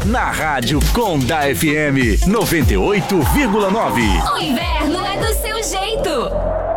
Na Rádio Conda FM 98,9. O inverno é do seu jeito.